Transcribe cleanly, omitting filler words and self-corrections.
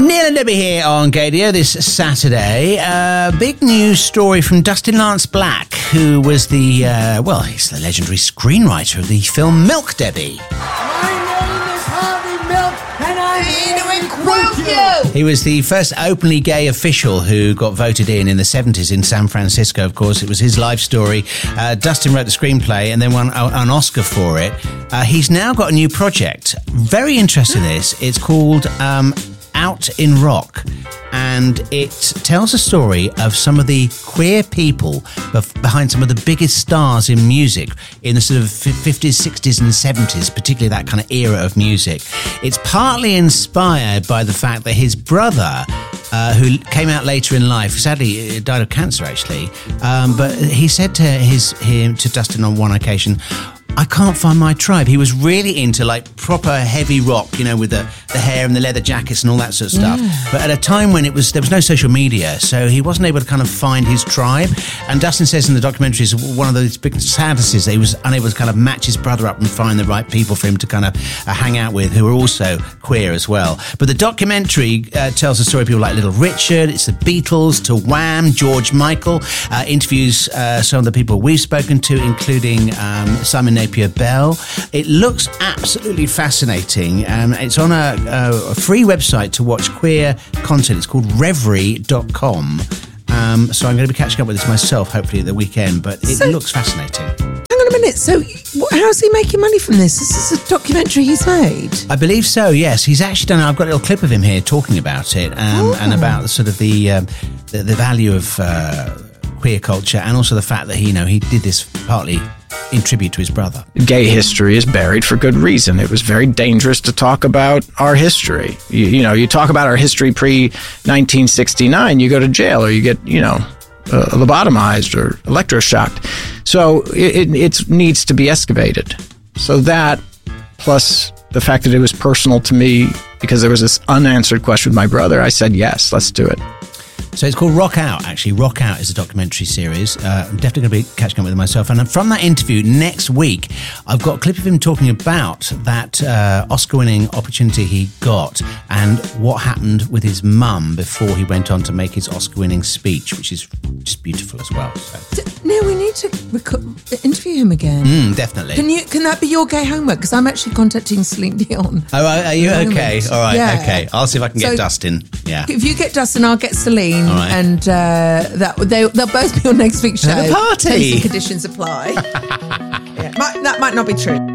Neil and Debbie here on Gadio this Saturday. Big news story from Dustin Lance Black, who was he's the legendary screenwriter of the film Milk, Debbie. My name is Harvey Milk, and I'm here to quote you. He was the first openly gay official who got voted in the 70s in San Francisco, of course. It was his life story. Dustin wrote the screenplay and then won an Oscar for it. He's now got a new project. Very interested in this. It's called Out in Rock, and it tells a story of some of the queer people behind some of the biggest stars in music in the sort of 50s, 60s and 70s, particularly that kind of era of music. It's partly inspired by the fact that his brother, who came out later in life, sadly died of cancer actually, but he said to Dustin on one occasion, "I can't find my tribe." He was really into like proper heavy rock, with the hair and the leather jackets and all that sort of stuff. But at a time when there was no social media, so he wasn't able to kind of find his tribe. And Dustin says in the documentary, one of those big sadnesses that he was unable to kind of match his brother up and find the right people for him to kind of hang out with, who are also queer as well. But the documentary tells the story of people like Little Richard, it's the Beatles, to Wham, George Michael, interviews some of the people we've spoken to, including Simon Napier Bell. It looks absolutely fascinating. It's on a free website to watch queer content. It's called Reverie.com. So I'm going to be catching up with this myself, hopefully at the weekend, but it looks fascinating. Hang on a minute. So how's he making money from this? This is a documentary he's made. I believe so, yes. He's actually done, I've got a little clip of him here talking about it, and about sort of the value of queer culture, and also the fact that he did this partly in tribute to his brother. Gay history is buried for good reason. It was very dangerous to talk about our history. You talk about our history pre-1969, you go to jail or you get, lobotomized or electroshocked. So it needs to be excavated. So that, plus the fact that it was personal to me because there was this unanswered question with my brother, I said, yes, let's do it. So it's called Rock Out, actually. Rock Out is a documentary series. I'm definitely going to be catching up with it myself. And from that interview next week, I've got a clip of him talking about that Oscar-winning opportunity he got and what happened with his mum before he went on to make his Oscar-winning speech, which is just beautiful as well. So. Neil, we need to interview him again. Definitely. Can that be your gay homework? Because I'm actually contacting Celine Dion. Oh, are you? Okay. All right. Yeah. Okay. I'll see if I can get Dustin. Yeah. If you get Dustin, I'll get Celine. All right. And they'll both be on next week's show. Have a party. Terms and conditions apply. That might not be true.